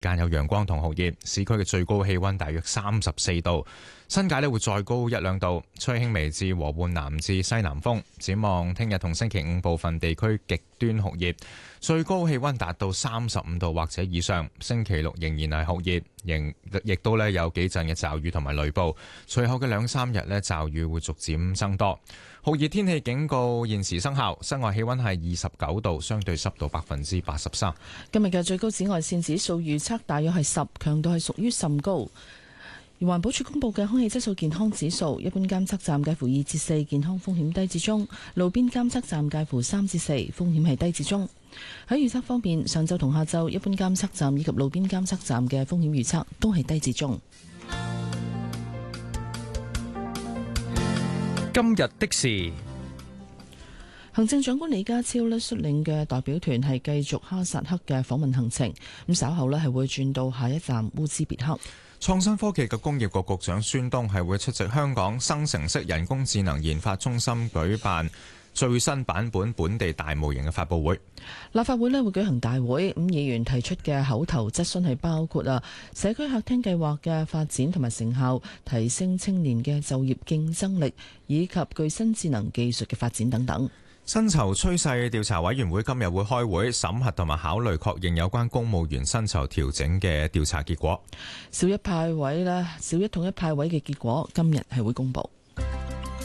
間有陽光同酷熱，市區嘅最高氣溫大約34度，新界會再高1-2度，吹輕微至和緩南至西南風。展望聽日同星期五部分地區極端酷熱，最高氣溫達到35度或者以上。星期六仍然係酷熱，亦都有幾陣嘅驟雨同埋雷暴。隨後嘅2-3日驟雨會逐漸增多。酷熱天氣警告現時生效，室外氣溫係29度，相對濕度83%。 今日嘅最高紫外線指數預測大約係10，強度係屬於甚高。而環保署公布嘅空氣質素健康指數，一般監測站介乎2至4，健康風險低至中；路邊監測站介乎3至4，風險係低至中。喺預測方面，上晝同下晝一般監測站以及路邊監測站嘅風險預測都係低至中。 今日的事， 行政長官李家超率領嘅代表團係繼續哈薩克嘅訪問行程，咁稍後係會轉到下一站烏茲別克。 創新科技及工業局局長孫東係會出席香港生成式人工智能研發中心舉辦最新版本本地大模型嘅發佈會。 立法會會舉行大會，咁議員提出嘅口頭質詢係包括社區客廳計劃嘅發展同埋成效，提升青年嘅就業競爭力，以及具新智能技術嘅發展等等。 薪酬趨勢調查委員會今日會開會審核同埋考慮確認有關公務員薪酬調整嘅調查結果。 小一統一派位嘅結果今日係會公佈。